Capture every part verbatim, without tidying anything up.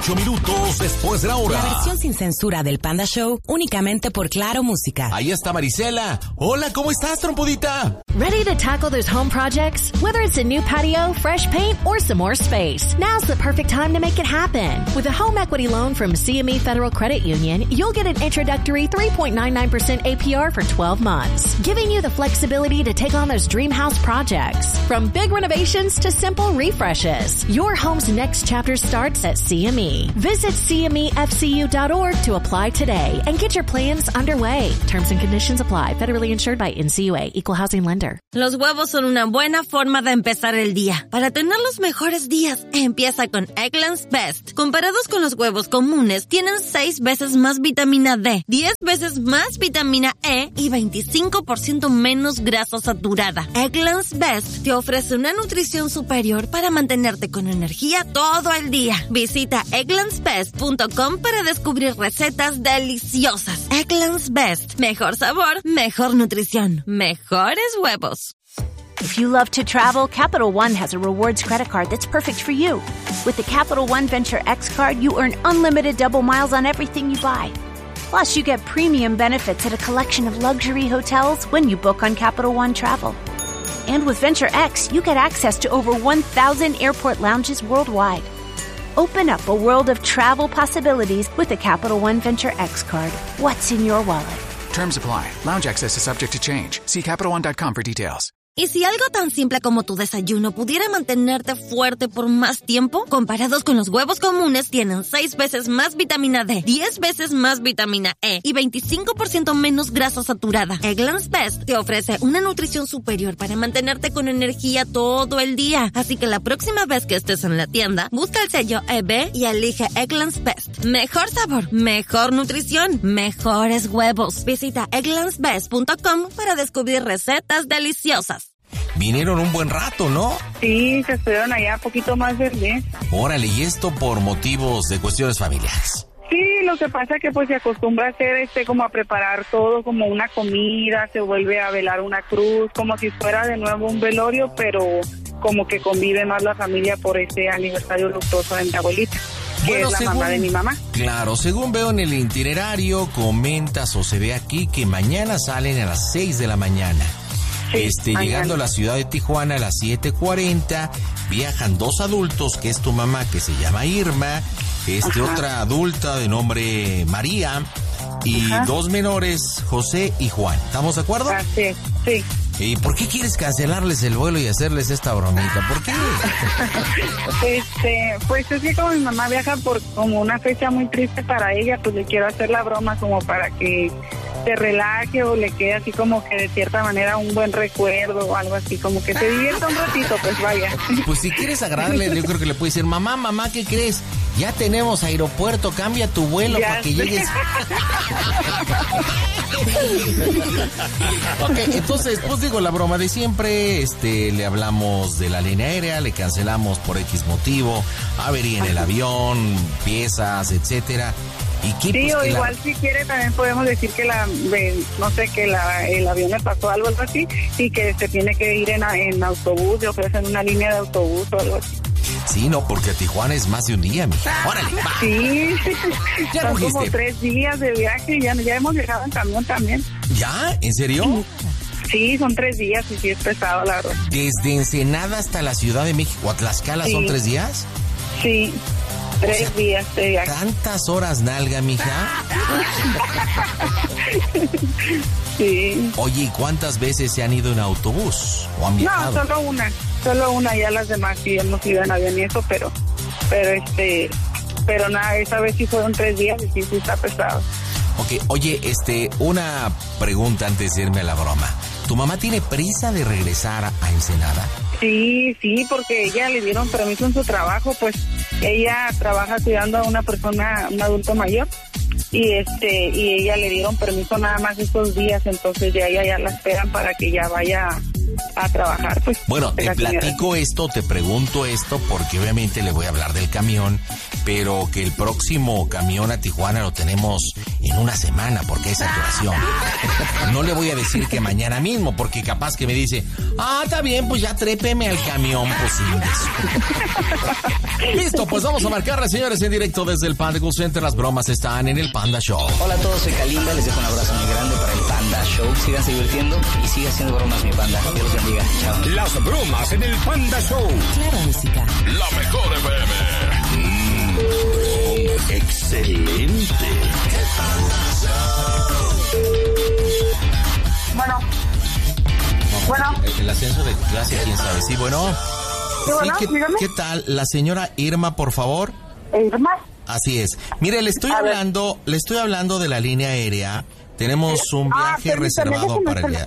Ocho minutos después de la hora. La versión sin censura del Panda Show, únicamente por Claro Música. Ahí está Marisela. Hola, ¿cómo estás, trompudita? Ready to tackle those home projects? Whether it's a new patio, fresh paint, or some more space, now's the perfect time to make it happen. With a home equity loan from C M E Federal Credit Union, you'll get an introductory three point nine nine percent A P R for twelve months, giving you the flexibility to take on those dream house projects. From big renovations to simple refreshes, your home's next chapter starts at C M E. Visit C M E F C U dot org to apply today and get your plans underway. Terms and conditions apply. Federally insured by N C U A. Equal Housing Lender. Los huevos son una buena forma de empezar el día. Para tener los mejores días, empieza con Eggland's Best. Comparados con los huevos comunes, tienen seis veces más vitamina D, diez veces más vitamina E y veinticinco por ciento menos grasa saturada. Eggland's Best te ofrece una nutrición superior para mantenerte con energía todo el día. Visita egglands best punto com para descubrir recetas deliciosas. Eggland's Best. Mejor sabor, mejor nutrición, mejores huevos. If you love to travel, Capital One has a rewards credit card that's perfect for you. With the Capital One Venture X card, you earn unlimited double miles on everything you buy. Plus, you get premium benefits at a collection of luxury hotels when you book on Capital One Travel. And with Venture X, you get access to over one thousand airport lounges worldwide. Open up a world of travel possibilities with the Capital One Venture X card. What's in your wallet? Terms apply. Lounge access is subject to change. See Capital One dot com for details. ¿Y si algo tan simple como tu desayuno pudiera mantenerte fuerte por más tiempo? Comparados con los huevos comunes, tienen seis veces más vitamina D, diez veces más vitamina E y veinticinco por ciento menos grasa saturada. Eggland's Best te ofrece una nutrición superior para mantenerte con energía todo el día. Así que la próxima vez que estés en la tienda, busca el sello E B y elige Eggland's Best. Mejor sabor, mejor nutrición, mejores huevos. Visita egglands best punto com para descubrir recetas deliciosas. Vinieron un buen rato, ¿no? Sí, se estuvieron allá poquito más del mes. Órale, y esto por motivos de cuestiones familiares. Sí, lo que pasa es que pues se acostumbra a hacer este como a preparar todo como una comida, se vuelve a velar una cruz, como si fuera de nuevo un velorio, pero como que convive más la familia por ese aniversario luctuoso de mi abuelita, que bueno, es la según, mamá de mi mamá. Claro, según veo en el itinerario, comentas o se ve aquí que mañana salen a las seis de la mañana. Sí, este, llegando a la ciudad de Tijuana a las siete cuarenta, viajan dos adultos, que es tu mamá, que se llama Irma, este, Ajá. otra adulta de nombre María, y Ajá. dos menores, José y Juan. ¿Estamos de acuerdo? Así, sí. ¿Y por qué quieres cancelarles el vuelo y hacerles esta bromita? ¿Por qué? Este, pues es que como mi mamá viaja por como una fecha muy triste para ella, pues le quiero hacer la broma como para que se relaje o le quede así como que de cierta manera un buen recuerdo o algo así, como que se divierta un ratito, pues vaya. Pues si quieres agradarle, yo creo que le puedes decir, mamá, mamá, ¿qué crees? Ya tenemos aeropuerto, cambia tu vuelo ya para que sé. llegues. Ok, entonces, pues digo, la broma de siempre, este, le hablamos de la línea aérea, le cancelamos por X motivo, avería en el avión, piezas, etcétera. ¿Y qué, sí, pues, o que igual la... si quiere también podemos decir que la, de, no sé, que la, el avión le pasó algo, algo así, y que se tiene que ir en, en autobús, le ofrecen una línea de autobús o algo así. Sí, no, porque a Tijuana es más de un día, mija. ¡Órale, va! Sí, ya son cogiste. como tres días de viaje, ya, ya hemos viajado en camión también. ¿Ya? ¿En serio? Sí, son tres días y sí es pesado, la verdad. ¿Desde Ensenada hasta la Ciudad de México, a Tlaxcala, sí. son tres días? Sí. Tres o sea, días de viaje. ¿Tantas horas nalga, mija? Sí. Oye, ¿y cuántas veces se han ido en autobús? ¿O han viajado? No, solo una. Solo una, ya las demás sí hemos ido en avión y eso, pero, pero este, pero nada, esa vez sí fueron tres días y sí, sí está pesado. Ok, oye, este, una pregunta antes de irme a la broma. ¿Tu mamá tiene prisa de regresar a Ensenada? Sí, sí, porque ella le dieron permiso en su trabajo, pues ella trabaja cuidando a una persona, un adulto mayor, y este, y ella le dieron permiso nada más estos días, entonces ya ella ya la esperan para que ya vaya a trabajar, pues. Bueno, te platico esto, te pregunto esto, porque obviamente le voy a hablar del camión, pero que el próximo camión a Tijuana lo tenemos en una semana, porque hay saturación. No le voy a decir que mañana mismo, porque capaz que me dice, ah, está bien, pues ya trépeme al camión, pues sí. Listo, pues vamos a marcarle, señores, en directo desde el Panda Cool Center. Las bromas están en el Panda Show. Hola a todos, soy Kalimba, les dejo un abrazo muy grande para el Panda Show. Sigan divirtiendo y sigan haciendo bromas, mi panda. Dios los bendiga. Chao. Las bromas en el Panda Show. Claro, música. La mejor F M. Mmm, broma. Excelente. Bueno. Bueno. El, el ascenso de clase, quién sabe. Sí, bueno. Sí, bueno, sí, ¿qué, ¿qué tal? La señora Irma, por favor. Irma. Así es. Mire, le estoy A hablando, ver. le estoy hablando de la línea aérea. Tenemos un viaje ah, reservado para el día.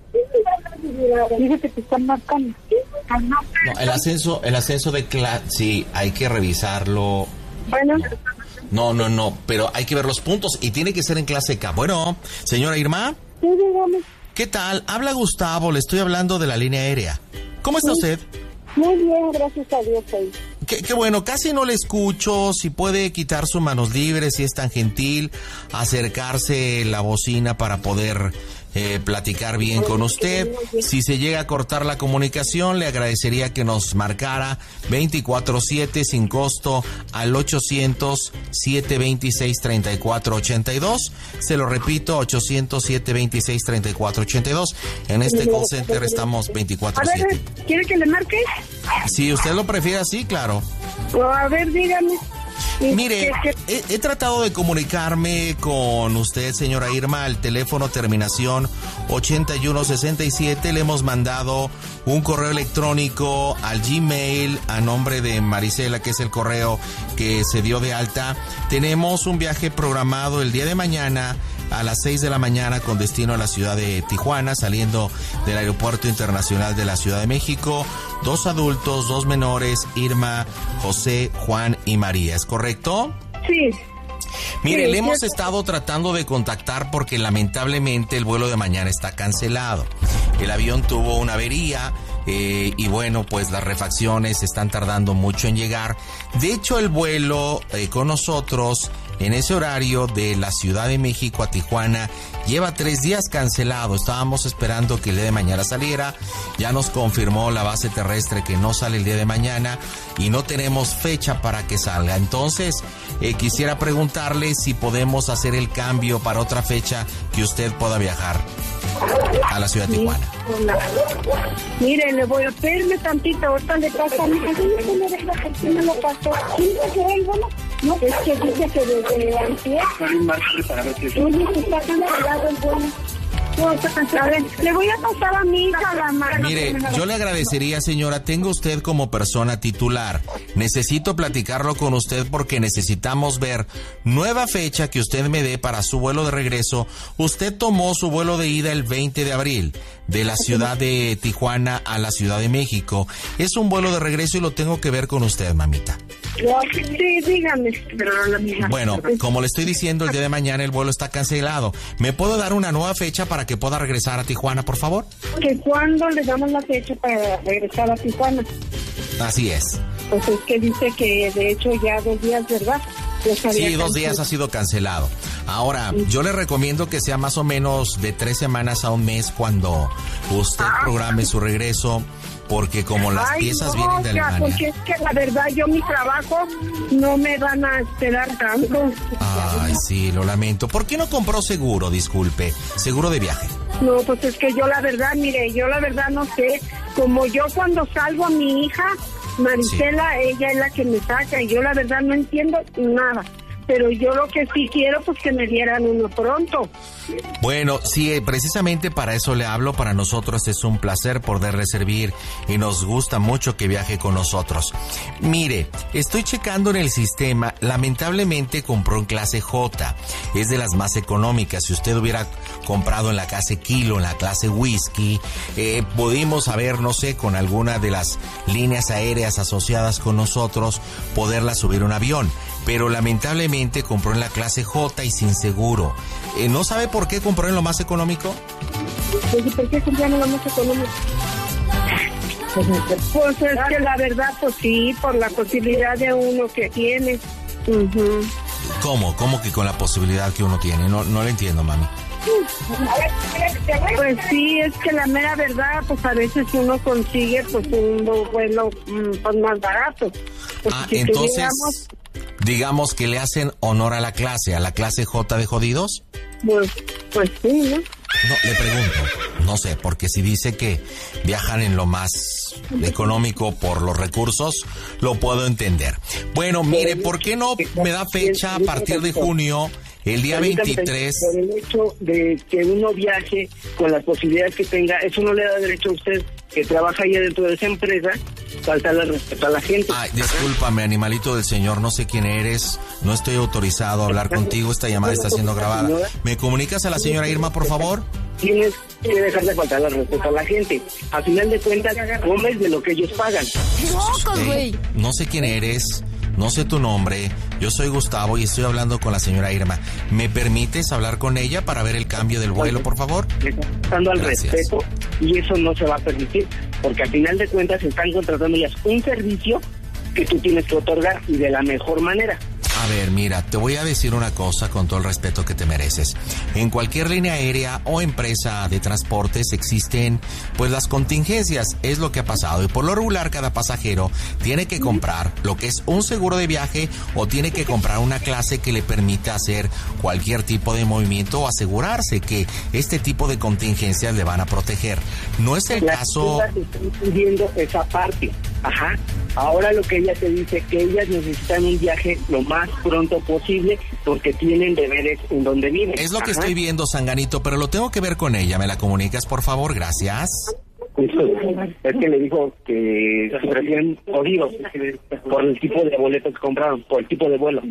Dice que te están marcando. No, el ascenso, el ascenso de clase, sí, hay que revisarlo. Bueno. No, no, no, pero hay que ver los puntos y tiene que ser en clase K. Bueno, señora Irma. Sí, dígame. ¿Qué tal? Habla Gustavo, le estoy hablando de la línea aérea. ¿Cómo está sí. usted? Muy bien, gracias a Dios. Ahí. Qué, qué bueno, casi no le escucho. Si puede quitar sus manos libres, si es tan gentil, acercarse la bocina para poder eh, platicar bien con usted. Si se llega a cortar la comunicación, le agradecería que nos marcara veinticuatro siete sin costo al ochocientos, siete veintiséis, treinta y cuatro ochenta y dos. Se lo repito, ochocientos, siete veintiséis, treinta y cuatro ochenta y dos. En este call center estamos veinticuatro siete. A ver, ¿quiere que le marque? Si usted lo prefiere así, claro. A ver, dígame. Mire, he, he tratado de comunicarme con usted, señora Irma, al teléfono terminación ochenta y uno sesenta y siete. Le hemos mandado un correo electrónico al Gmail a nombre de Marisela, que es el correo que se dio de alta. Tenemos un viaje programado el día de mañana a las seis de la mañana con destino a la ciudad de Tijuana, saliendo del Aeropuerto Internacional de la Ciudad de México. Dos adultos, dos menores, Irma, José, Juan y María. ¿Es correcto? Sí. Mire, sí, le hemos sí. estado tratando de contactar porque lamentablemente el vuelo de mañana está cancelado. El avión tuvo una avería. Eh, y bueno, pues las refacciones están tardando mucho en llegar. De hecho, el vuelo eh, con nosotros en ese horario de la Ciudad de México a Tijuana lleva tres días cancelado. Estábamos esperando que el día de mañana saliera. Ya nos confirmó la base terrestre que no sale el día de mañana y no tenemos fecha para que salga. Entonces, eh, quisiera preguntarle si podemos hacer el cambio para otra fecha que usted pueda viajar a la ciudad de Tijuana. Mire, le voy a pedirme tantito, ahorita le pasa a mi hija, ¿sí me lo pasó? ¿Sí me lo No, es que dice que desde antier, tú dices que está cancelado el vuelo. A ver, le voy a pasar a mi hija la mano. Mire, yo le agradecería, señora, tenga usted como persona titular. Necesito platicarlo con usted porque necesitamos ver nueva fecha que usted me dé para su vuelo de regreso. Usted tomó su vuelo de ida el veinte de abril de la ciudad de Tijuana a la Ciudad de México. Es un vuelo de regreso y lo tengo que ver con usted, mamita. Sí, dígame. Pero la misma. Bueno, como le estoy diciendo, el día de mañana el vuelo está cancelado. ¿Me puedo dar una nueva fecha para que pueda regresar a Tijuana, por favor? ¿Que cuándo le damos la fecha para regresar a Tijuana? Así es. Pues es que dice que de hecho ya dos días, ¿verdad? Sí, dos días ha sido cancelado. Ahora, yo le recomiendo que sea más o menos de tres semanas a un mes cuando usted programe su regreso, porque como las Ay, piezas no, vienen de Alemania. Porque es que la verdad yo mi trabajo no me van a esperar tanto. Ay, sí, lo lamento. ¿Por qué no compró seguro, disculpe? Seguro de viaje. No, pues es que yo la verdad, mire, yo la verdad no sé. Como yo cuando salgo a mi hija, Marisela, sí. Ella es la que me saca y yo la verdad no entiendo nada. Pero yo lo que sí quiero, pues que me dieran uno pronto. Bueno, sí, precisamente para eso le hablo. Para nosotros es un placer poderle servir y nos gusta mucho que viaje con nosotros. Mire, estoy checando en el sistema. Lamentablemente compró en clase J. Es de las más económicas. Si usted hubiera comprado en la clase Kilo, en la clase Whisky, eh, pudimos haber, no sé, con alguna de las líneas aéreas asociadas con nosotros, poderla subir un avión. Pero lamentablemente compró en la clase J y sin seguro. Eh, ¿No sabe por qué compró en lo más económico? ¿Por qué compró en lo más económico? Pues es que la verdad, pues sí, por la posibilidad de uno que tiene. Uh-huh. ¿Cómo? ¿Cómo que con la posibilidad que uno tiene? No, no lo entiendo, mami. Pues sí, es que la mera verdad, pues a veces uno consigue pues un vuelo pues, más barato. Pues, ah, si entonces, tuviéramos... digamos que le hacen honor a la clase, a la clase J de jodidos. Pues, pues sí, ¿no? No, le pregunto, no sé, porque si dice que viajan en lo más económico por los recursos, lo puedo entender. Bueno, mire, ¿por qué no me da fecha a partir de junio? El día veintitrés. Por el hecho de que uno viaje con las posibilidades que tenga, eso no le da derecho a usted, que trabaja ahí dentro de esa empresa, faltarle respeto a la gente. Ay, discúlpame, animalito del señor, no sé quién eres, no estoy autorizado a hablar contigo, esta llamada está siendo grabada. ¿Me comunicas a la señora Irma, por favor? Tienes que dejar de faltarle respeto a la gente. A final de cuentas, comes de lo que ellos pagan. ¡Locos, güey! No sé quién eres. No sé tu nombre, yo soy Gustavo y estoy hablando con la señora Irma. ¿Me permites hablar con ella para ver el cambio del vuelo, por favor? Dando al respeto, y eso no se va a permitir, porque al final de cuentas están contratando ellas un servicio que tú tienes que otorgar y de la mejor manera. A ver, mira, te voy a decir una cosa con todo el respeto que te mereces. En cualquier línea aérea o empresa de transportes existen, pues, las contingencias. Es lo que ha pasado. Y por lo regular, cada pasajero tiene que comprar lo que es un seguro de viaje o tiene que comprar una clase que le permita hacer cualquier tipo de movimiento o asegurarse que este tipo de contingencias le van a proteger. No es el Las caso... Están pidiendo esa parte. Ajá. Ahora lo que ella te dice, que ellas necesitan un viaje lo más pronto posible porque tienen deberes en donde viven. Es lo que Ajá. estoy viendo, Sanganito, pero lo tengo que ver con ella. ¿Me la comunicas, por favor? Gracias. Es que le dijo que se prefieren jodidos por el tipo de boletos que compraron, por el tipo de vuelo.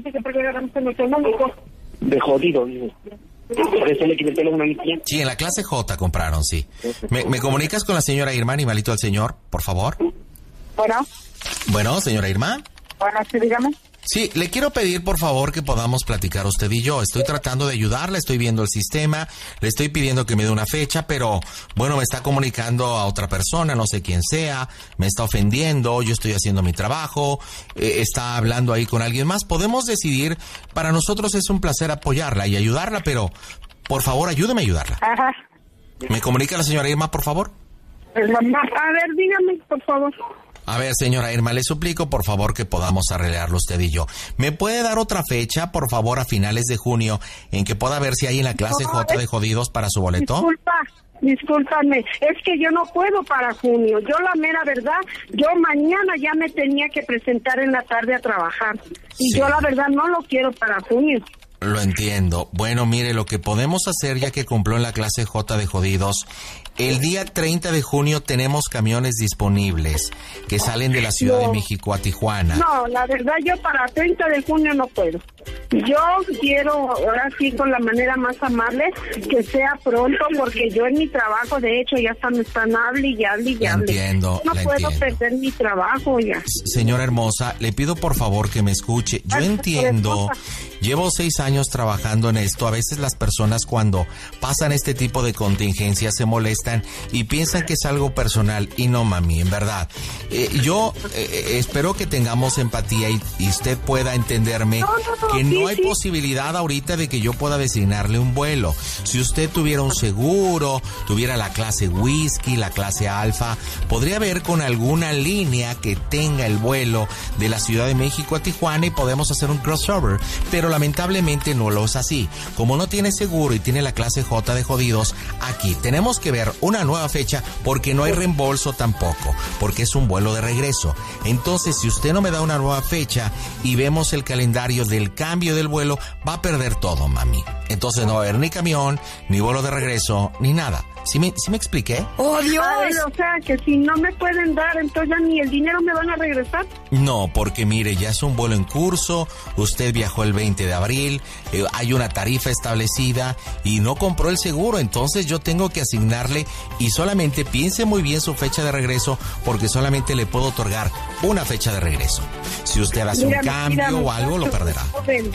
De jodido, digo. Por eso le quité el teléfono a mi tía. Sí, en la clase J compraron, sí. ¿Me, me comunicas con la señora Irma, animalito del señor, por favor? Bueno. Bueno, señora Irma. Bueno, sí, dígame. Sí, le quiero pedir por favor que podamos platicar usted y yo. Estoy tratando de ayudarla, estoy viendo el sistema, le estoy pidiendo que me dé una fecha, pero bueno, me está comunicando a otra persona, no sé quién sea, me está ofendiendo, yo estoy haciendo mi trabajo, eh, está hablando ahí con alguien más. Podemos decidir, para nosotros es un placer apoyarla y ayudarla, pero por favor ayúdeme a ayudarla. Ajá. ¿Me comunica la señora Irma, por favor? A ver, dígame, por favor. A ver, señora Irma, le suplico por favor que podamos arreglarlo usted y yo. ¿Me puede dar otra fecha, por favor, a finales de junio, en que pueda ver si hay en la clase J de jodidos para su boleto? Disculpa, discúlpame, es que yo no puedo para junio. Yo la mera verdad, yo mañana ya me tenía que presentar en la tarde a trabajar. Y Sí. yo la verdad no lo quiero para junio. Lo entiendo. Bueno, mire, lo que podemos hacer, ya que cumplió en la clase J de jodidos, el día treinta de junio tenemos camiones disponibles que salen de la Ciudad No. de México a Tijuana. No, la verdad yo para treinta de junio no puedo. Yo quiero, ahora sí, con la manera más amable, que sea pronto, porque yo en mi trabajo, de hecho, ya están, están hable y hable y La hable. entiendo, No la puedo entiendo. perder mi trabajo ya. Señora hermosa, le pido por favor que me escuche. Yo entiendo, llevo seis años trabajando en esto. A veces las personas cuando pasan este tipo de contingencias se molestan y piensan que es algo personal. Y no, mami, en verdad. Eh, yo eh, espero que tengamos empatía y, y usted pueda entenderme No, no, no, que no sí, hay sí. posibilidad ahorita de que yo pueda designarle un vuelo. Si usted tuviera un seguro, tuviera la clase whisky, la clase alfa, podría ver con alguna línea que tenga el vuelo de la Ciudad de México a Tijuana y podemos hacer un crossover. Pero lamentablemente no lo es así. Como no tiene seguro y tiene la clase J de jodidos, aquí tenemos que ver una nueva fecha porque no hay reembolso tampoco, porque es un vuelo de regreso. Entonces, si usted no me da una nueva fecha y vemos el calendario del cambio del vuelo, va a perder todo, mami. Entonces no va a haber ni camión, ni vuelo de regreso, ni nada. ¿Sí me, sí me expliqué? ¡Oh, Dios! Ay, o sea, que si no me pueden dar, entonces ya ni el dinero me van a regresar. No, porque mire, ya es un vuelo en curso, usted viajó el veinte de abril, eh, hay una tarifa establecida y no compró el seguro, entonces yo tengo que asignarle y solamente piense muy bien su fecha de regreso porque solamente le puedo otorgar una fecha de regreso. Si usted hace Mírame, un cambio mírame, o algo, lo perderá. Joven,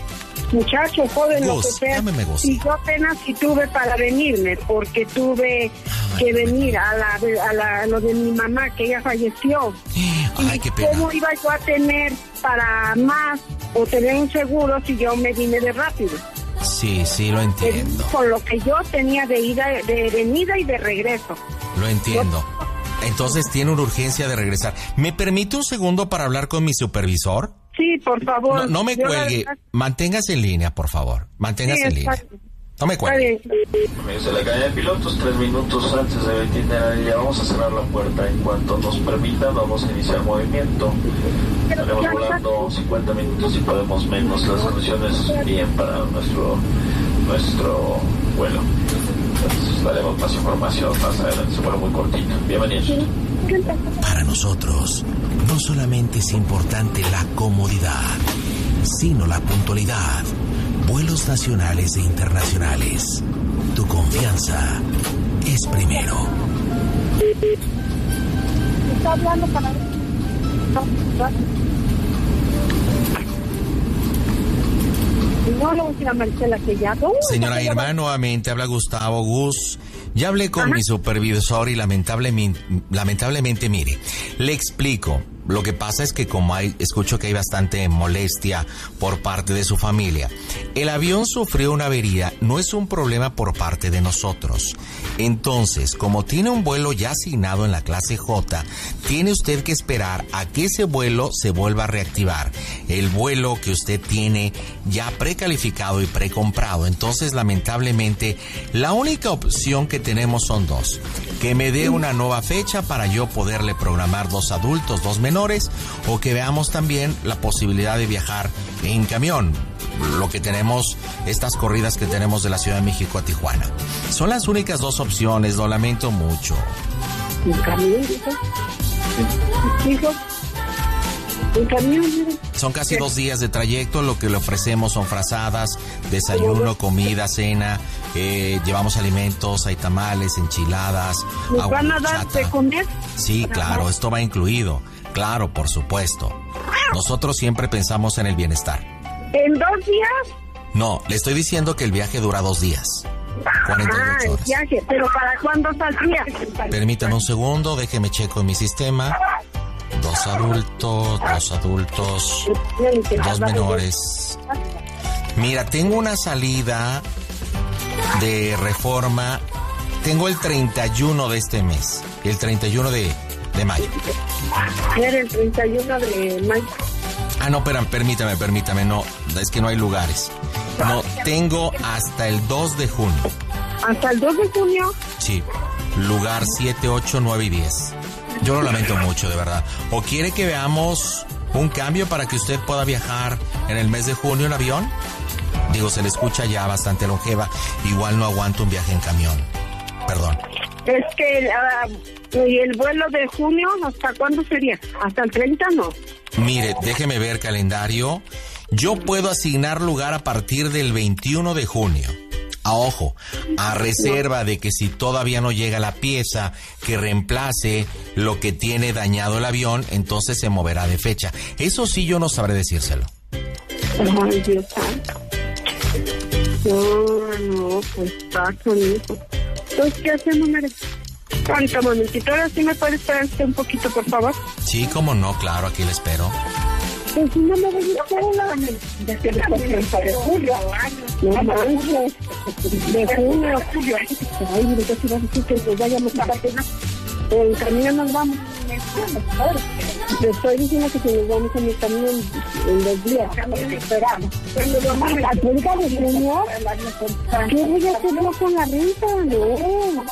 muchacho, joven, Gus, lo que sea. llámeme Gus. Y yo apenas si tuve para venirme, porque tuve Ay, que venir a, la, a, la, a lo de mi mamá, que ella falleció. Ay, qué pena. ¿Cómo iba yo a tener para más o tener un seguro si yo me vine de rápido? Sí, sí, lo entiendo. Con lo que yo tenía de ida, de venida y de regreso. Lo entiendo. Entonces tiene una urgencia de regresar. ¿Me permite un segundo para hablar con mi supervisor? Sí, por favor. No, no me Yo cuelgue. la verdad... Manténgase en línea, por favor. Manténgase Sí, en línea. está... No me cuelgue. Comienza la calle de pilotos, tres minutos antes de itinerario. Ya vamos a cerrar la puerta. En cuanto nos permita, vamos a iniciar movimiento. Estaremos volando cincuenta minutos y podemos menos. Las condiciones bien para nuestro nuestro vuelo. Entonces daremos más información más adelante. Se vuelo muy cortito. Bienvenidos. Para nosotros, no solamente es importante la comodidad, sino la puntualidad. Vuelos nacionales e internacionales. Tu confianza es primero. Está hablando para... No, no, señora Marcela, que ya... Uh, Señora Irma, nuevamente habla Gustavo. Gus, ya hablé con Ajá. mi supervisor y lamentablemente, lamentablemente, mire, le explico. Lo que pasa es que como hay, escucho que hay bastante molestia por parte de su familia. El avión sufrió una avería, no es un problema por parte de nosotros. Entonces, como tiene un vuelo ya asignado en la clase J, tiene usted que esperar a que ese vuelo se vuelva a reactivar. El vuelo que usted tiene ya precalificado y precomprado. Entonces, lamentablemente, la única opción que tenemos son dos. Que me dé una nueva fecha para yo poderle programar dos adultos, dos menores, o que veamos también la posibilidad de viajar en camión, lo que tenemos, estas corridas que tenemos de la Ciudad de México a Tijuana. Son las únicas dos opciones, lo lamento mucho. ¿En camión, hijo? ¿Hijo? ¿En camión? Son casi dos días de trayecto, lo que le ofrecemos son frazadas, desayuno, comida, cena, eh, llevamos alimentos, hay tamales, enchiladas, ¿nos van a dar de comer? Sí, claro, esto va incluido, claro, por supuesto. Nosotros siempre pensamos en el bienestar. ¿En dos días? No, le estoy diciendo que el viaje dura dos días. cuarenta y ocho ah, horas. El viaje, pero ¿para cuándo saldría? Permítame un segundo, déjeme checo en mi sistema. Dos adultos, dos adultos, dos menores. Mira, tengo una salida de Reforma. Tengo el treinta y uno de este mes. El treinta y uno de, de mayo. Era el treinta y uno de mayo. Ah, no, pero permítame, permítame. No, es que no hay lugares. No, tengo hasta el dos de junio. ¿Hasta el dos de junio? Sí. Lugar siete, ocho, nueve y diez. Yo lo lamento mucho, de verdad. ¿O quiere que veamos un cambio para que usted pueda viajar en el mes de junio en avión? Digo, se le escucha ya bastante longeva. Igual no aguanto un viaje en camión. Perdón. Es que uh, ¿y el vuelo de junio hasta cuándo sería? ¿Hasta el treinta no? Mire, déjeme ver calendario. Yo puedo asignar lugar a partir del veintiuno de junio. A ojo, a reserva de que si todavía no llega la pieza que reemplace lo que tiene dañado el avión, entonces se moverá de fecha. Eso sí yo no sabré decírselo. Ay, Dios santo. No, no, pues está bonito. Entonces, ¿qué hacemos, Mere? Ahorita, momentito, ahora sí me puede esperar usted un poquito, por favor. Sí, cómo no, claro, aquí le espero. Pues si no me voy a esperar de julio. No manches. De junio a julio. Ay, mire, yo sí voy a decir que nos vayamos a la pena. En camino nos vamos. Le estoy diciendo que si nos vamos en el camino en dos días. Esperamos. ¿La renta de junio? ¿Qué voy a hacer yo con la renta? No.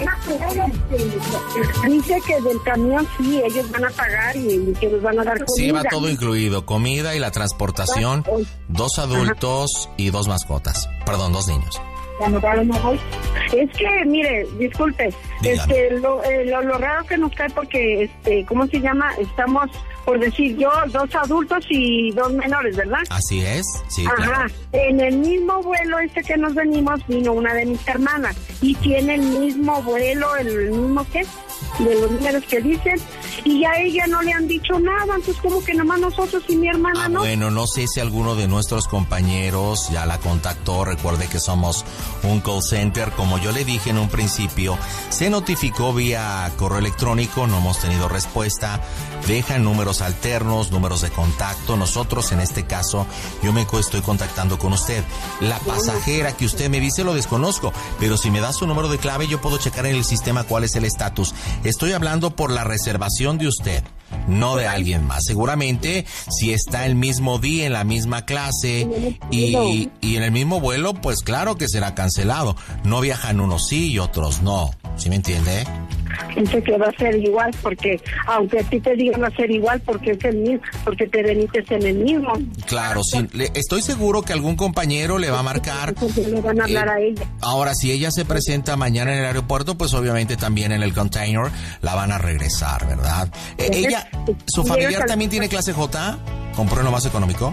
Dice que del camión sí, ellos van a pagar y que nos van a dar comida. Sí, va todo incluido. Comida y la transportación. Dos adultos y dos mascotas. Perdón, dos niños. Es que, mire, disculpe, este, lo, eh, lo, lo raro que nos cae porque, este, ¿cómo se llama? Estamos, por decir yo, dos adultos y dos menores, ¿verdad? Así es, sí. Ajá, claro. En el mismo vuelo este que nos venimos vino una de mis hermanas y tiene el mismo vuelo, el mismo, ¿qué? de los números que dicen, y a ella no le han dicho nada, entonces como que nomás nosotros y mi hermana ah, no. Bueno, no sé si alguno de nuestros compañeros ya la contactó. Recuerde que somos un call center, como yo le dije en un principio, se notificó vía correo electrónico, no hemos tenido respuesta, dejan números alternos, números de contacto. Nosotros en este caso, yo me estoy contactando con usted. La pasajera que usted me dice lo desconozco, pero si me da su número de clave yo puedo checar en el sistema cuál es el estatus. Estoy hablando por la reservación de usted, no de alguien más. Seguramente si está el mismo día, en la misma clase y, y en el mismo vuelo, pues claro que será cancelado. No viajan unos sí y otros no. ¿Sí me entiende? Dice que va a ser igual porque, aunque a ti te digan va a ser igual porque es el mismo, porque te veniste en el mismo. Claro, sí, le, estoy seguro que algún compañero le va a marcar. Le van a hablar eh, a ella. Ahora, si ella se presenta mañana en el aeropuerto, pues obviamente también en el container la van a regresar, ¿verdad? Eh, ella, ¿su familiar también tiene clase J? ¿Compró en lo más económico?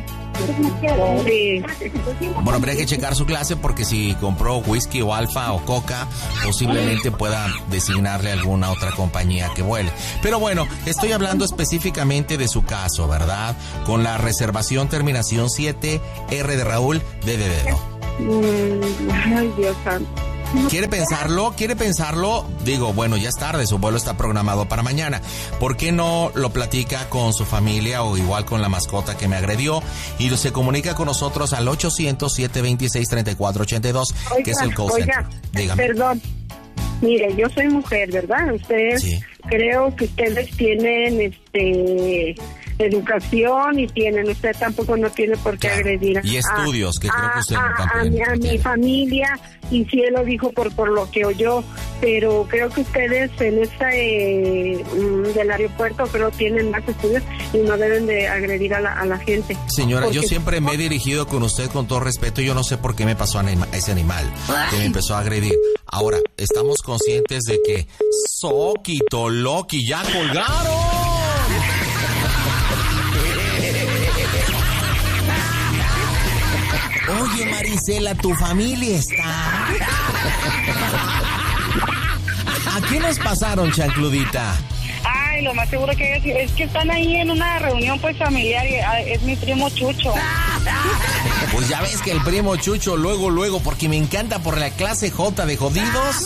Sí. Bueno, habría que checar su clase porque si compró whisky o alfa o coca, posiblemente pueda designarle alguna otra compañía que vuele. Pero bueno, estoy hablando específicamente de su caso, ¿verdad? Con la reservación terminación siete, R de Raúl, D de dedo. Mm, ay, Dios santo. ¿Quiere pensarlo? ¿Quiere pensarlo? Digo, bueno, ya es tarde, su vuelo está programado para mañana. ¿Por qué no lo platica con su familia o igual con la mascota que me agredió? Y se comunica con nosotros al ochocientos, siete veintiséis, treinta y cuatro ochenta y dos, oiga, que es el call oiga, center. Dígame. Perdón. Mire, yo soy mujer, ¿verdad? Ustedes, sí. Creo que ustedes tienen este educación y tienen, usted tampoco no tiene por qué claro. agredir. Y estudios, a, que creo que usted a, no a, a, mi, a mi familia, y sí él lo dijo por por lo que oyó, pero creo que ustedes en esta eh, del aeropuerto creo tienen más estudios y no deben de agredir a la, a la gente. Señora, porque yo siempre me he dirigido con usted con todo respeto y yo no sé por qué me pasó a anima, ese animal que me empezó a agredir. Ahora, estamos conscientes de que Soquito, Loki, ya colgaron. Oye, Marisela, tu familia está. ¿A qué nos pasaron, chancludita? Ay, lo más seguro que es, es que están ahí en una reunión pues familiar y ah, es mi primo Chucho. Pues ya ves que el primo Chucho luego, luego, porque me encanta por la clase J de jodidos.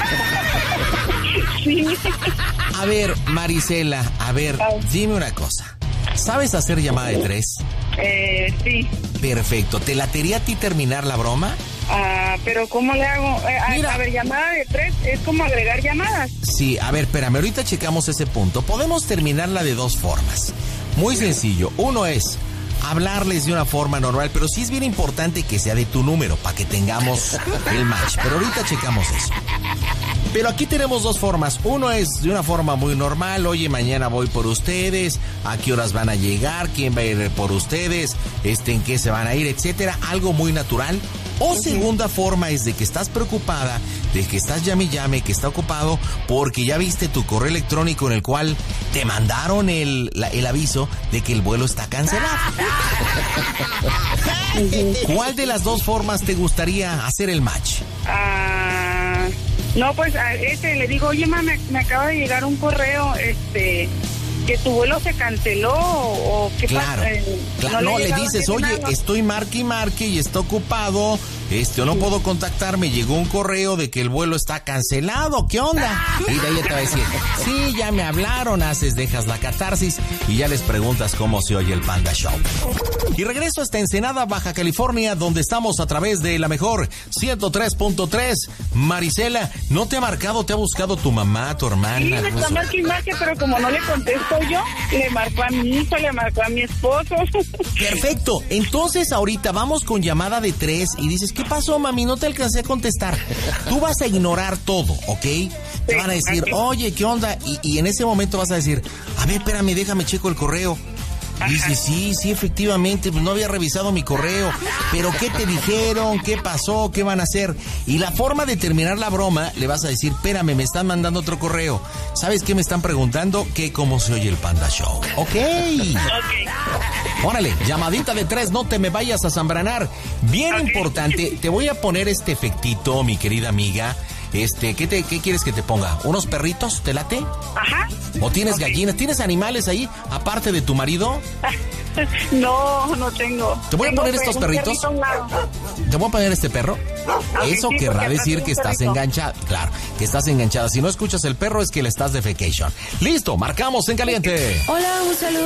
Sí. A ver, Marisela, a ver, dime una cosa. ¿Sabes hacer llamada de tres? Eh, sí. Perfecto. ¿Te latería a ti terminar la broma? Ah, pero ¿cómo le hago? Eh, a, a ver, llamada de tres es como agregar llamadas. Sí, a ver, espérame, ahorita checamos ese punto. Podemos terminarla de dos formas. Muy sencillo. Uno es hablarles de una forma normal, pero sí es bien importante que sea de tu número para que tengamos el match. Pero ahorita checamos eso. Pero aquí tenemos dos formas. Uno es de una forma muy normal. Oye, mañana voy por ustedes. ¿A qué horas van a llegar? ¿Quién va a ir por ustedes? Este, ¿en qué se van a ir? Etcétera. Algo muy natural. O segunda forma es de que estás preocupada, de que estás llame y llame, que está ocupado, porque ya viste tu correo electrónico en el cual te mandaron el, la, el aviso de que el vuelo está cancelado. ¿Cuál de las dos formas te gustaría hacer el match? Ah, no, pues a este le digo, oye, ma, me, me acaba de llegar un correo, este... que tu vuelo se canceló o qué claro, pasa. Eh, claro, no, no le dices, oye, nada. Estoy marque y marque y está ocupado, este, o no sí. puedo contactarme, llegó un correo de que el vuelo está cancelado, ¿qué onda? Y de ahí ya te va a decir, sí, ya me hablaron, haces, dejas la catarsis y ya les preguntas cómo se oye el Panda Show. Y regreso hasta Ensenada, Baja California, donde estamos a través de la mejor ciento tres punto tres. Marisela, ¿no te ha marcado, te ha buscado tu mamá, tu hermana? Sí, me está marque y marque, pero como no le contesto yo, le marcó a mi hijo, le marcó a mi esposo. Perfecto, entonces ahorita vamos con llamada de tres y dices, ¿qué pasó, mami? No te alcancé a contestar. Tú vas a ignorar todo, ¿ok? Sí, te van a decir, okay. Oye, ¿qué onda? Y, y en ese momento vas a decir, a ver, espérame, déjame checo el correo. Y dice, sí, sí, efectivamente, pues no había revisado mi correo. Pero ¿qué te dijeron? ¿Qué pasó? ¿Qué van a hacer? Y la forma de terminar la broma, le vas a decir, espérame, me están mandando otro correo. ¿Sabes qué me están preguntando? Que cómo se oye el Panda Show. Ok. Ok. Órale, llamadita de tres, no te me vayas a zambranar. Bien okay. Importante, te voy a poner este efectito, mi querida amiga. Este, ¿qué te, qué quieres que te ponga? ¿Unos perritos? ¿Te late? Ajá. ¿O tienes Okay. gallinas? ¿Tienes animales ahí, aparte de tu marido? No, no tengo. Te voy a Tengo poner estos un perritos. perrito a un lado. Te voy a poner este perro. Okay, Eso sí, querrá porque decir atrás que hay un estás perrito. enganchada. Claro, que estás enganchada. Si no escuchas el perro es que le estás de vacation. Listo, marcamos en caliente. Hola, un saludo